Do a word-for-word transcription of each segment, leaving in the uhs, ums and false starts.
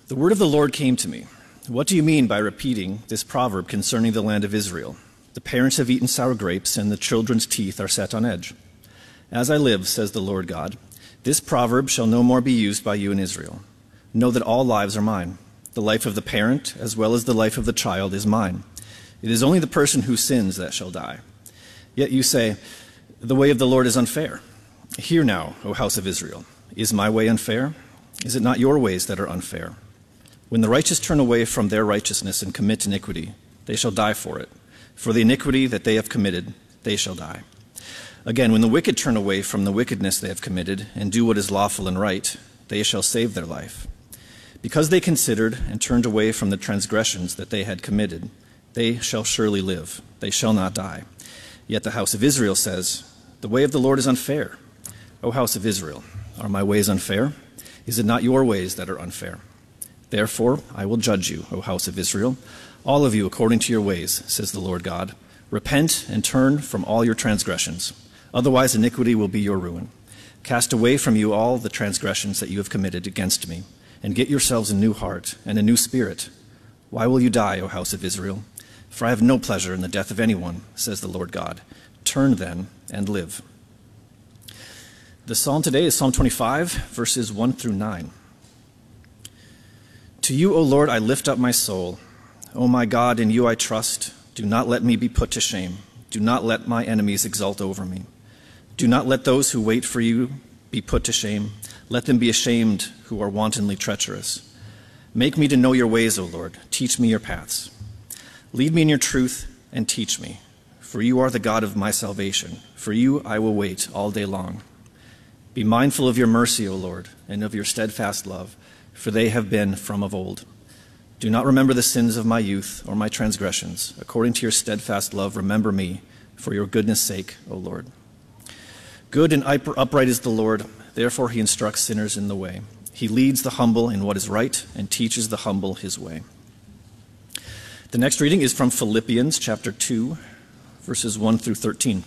The word of the Lord came to me. What do you mean by repeating this proverb concerning the land of Israel? The parents have eaten sour grapes, and the children's teeth are set on edge. As I live, says the Lord God, this proverb shall no more be used by you in Israel. Know that all lives are mine. The life of the parent, as well as the life of the child, is mine. It is only the person who sins that shall die. Yet you say, the way of the Lord is unfair. Hear now, O house of Israel. Is my way unfair? Is it not your ways that are unfair? When the righteous turn away from their righteousness and commit iniquity, they shall die for it. For the iniquity that they have committed, they shall die. Again, when the wicked turn away from the wickedness they have committed and do what is lawful and right, they shall save their life. Because they considered and turned away from the transgressions that they had committed, they shall surely live. They shall not die. Yet the house of Israel says, the way of the Lord is unfair. O house of Israel, are my ways unfair? Is it not your ways that are unfair? Therefore, I will judge you, O house of Israel, all of you according to your ways, says the Lord God. Repent and turn from all your transgressions. Otherwise iniquity will be your ruin. Cast away from you all the transgressions that you have committed against me, and get yourselves a new heart and a new spirit. Why will you die, O house of Israel? For I have no pleasure in the death of anyone, says the Lord God. Turn then and live. The psalm today is Psalm twenty-five, verses one through nine. To you, O Lord, I lift up my soul. O my God, in you I trust. Do not let me be put to shame. Do not let my enemies exult over me. Do not let those who wait for you be put to shame. Let them be ashamed who are wantonly treacherous. Make me to know your ways, O Lord. Teach me your paths. Lead me in your truth and teach me. For you are the God of my salvation. For you I will wait all day long. Be mindful of your mercy, O Lord, and of your steadfast love, for they have been from of old. Do not remember the sins of my youth or my transgressions. According to your steadfast love, remember me, for your goodness' sake, O Lord. Good and upright is the Lord, therefore he instructs sinners in the way. He leads the humble in what is right and teaches the humble his way. The next reading is from Philippians chapter two, verses one through thirteen.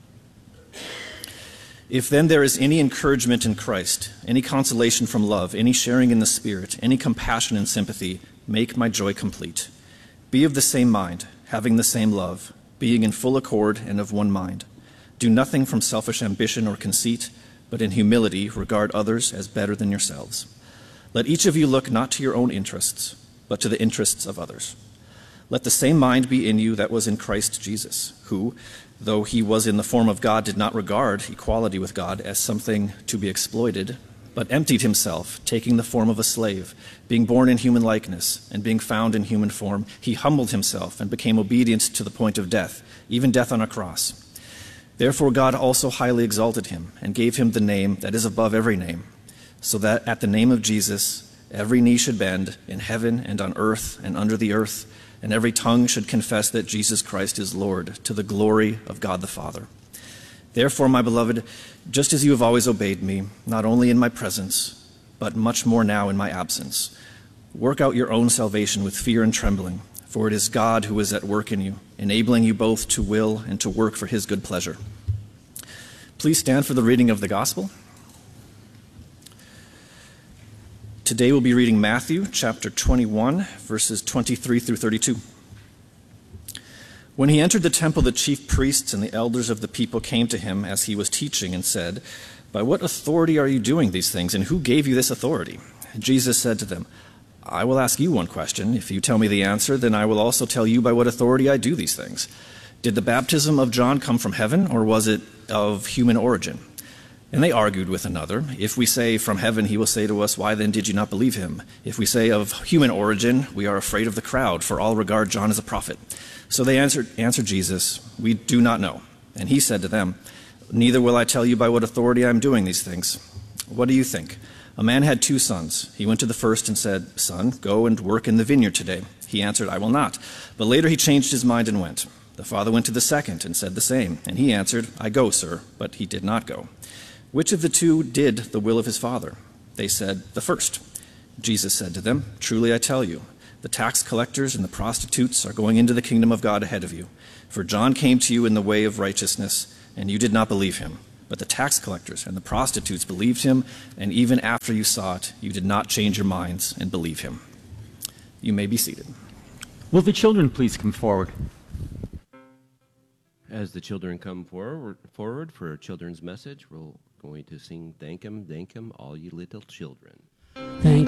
If then there is any encouragement in Christ, any consolation from love, any sharing in the Spirit, any compassion and sympathy, make my joy complete. Be of the same mind, having the same love, being in full accord and of one mind. Do nothing from selfish ambition or conceit, but in humility regard others as better than yourselves. Let each of you look not to your own interests, but to the interests of others. Let the same mind be in you that was in Christ Jesus, who, though he was in the form of God, did not regard equality with God as something to be exploited, but emptied himself, taking the form of a slave. Being born in human likeness, and being found in human form, he humbled himself and became obedient to the point of death, even death on a cross. Therefore God also highly exalted him, and gave him the name that is above every name, so that at the name of Jesus every knee should bend, in heaven and on earth and under the earth, and every tongue should confess that Jesus Christ is Lord, to the glory of God the Father. Therefore, my beloved, just as you have always obeyed me, not only in my presence, but much more now in my absence, work out your own salvation with fear and trembling, for it is God who is at work in you, enabling you both to will and to work for his good pleasure. Please stand for the reading of the gospel. Today we'll be reading Matthew chapter twenty-one, verses twenty-three through thirty-two. When he entered the temple, the chief priests and the elders of the people came to him as he was teaching and said, "By what authority are you doing these things, and who gave you this authority?" Jesus said to them, "I will ask you one question. If you tell me the answer, then I will also tell you by what authority I do these things. Did the baptism of John come from heaven, or was it of human origin?" And they argued with another. If we say from heaven, he will say to us, "Why then did you not believe him?" If we say of human origin, we are afraid of the crowd, for all regard John as a prophet. So they answered, answered Jesus, "We do not know." And he said to them, "Neither will I tell you by what authority I am doing these things. What do you think? A man had two sons. He went to the first and said, 'Son, go and work in the vineyard today.' He answered, 'I will not.' But later he changed his mind and went. The father went to the second and said the same. And he answered, 'I go, sir.' But he did not go. Which of the two did the will of his father?" They said, "The first." Jesus said to them, "Truly I tell you, the tax collectors and the prostitutes are going into the kingdom of God ahead of you. For John came to you in the way of righteousness, and you did not believe him. But the tax collectors and the prostitutes believed him, and even after you saw it, you did not change your minds and believe him." You may be seated. Will the children please come forward? As the children come forward, forward for a children's message, we're going to sing Thank Him, Thank Him, All You Little Children. Thank